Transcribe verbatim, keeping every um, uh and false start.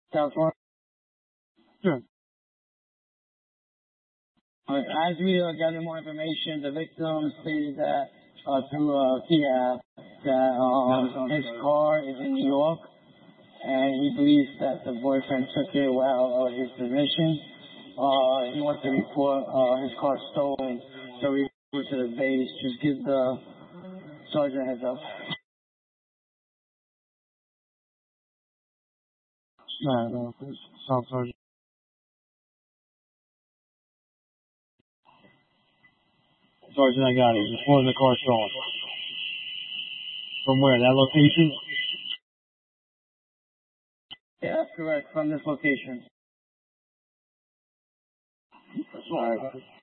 South Florida. Sure. Uh, as we uh, gather more information, the victim stated that uh, through a key app that um, his car is in New York, and he believes that the boyfriend took it without uh, his permission. Uh, he wants to report uh, his car stolen, so we go to the base. Just give the sergeant a heads up. Alright, no, South Sergeant. Sergeant, I got it. Reporting the car stolen. From where? That location? Yeah, that's correct. From this location. Alright.